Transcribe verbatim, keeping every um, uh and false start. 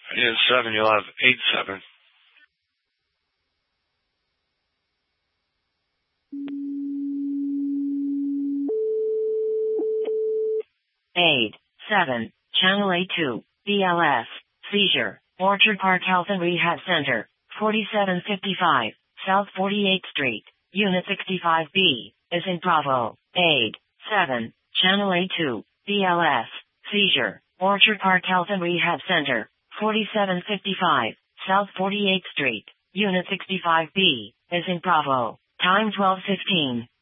In seven, you'll have eight seven. eight seven, Channel A two, B L S, seizure, Orchard Park Health and Rehab Center, forty-seven fifty-five, South forty-eighth Street, Unit sixty-five B, is in Bravo. eight seven, Channel A two, B L S, seizure, Orchard Park Health and Rehab Center, forty-seven fifty-five, South forty-eighth Street, Unit sixty-five B, is in Bravo. Time twelve fifteen.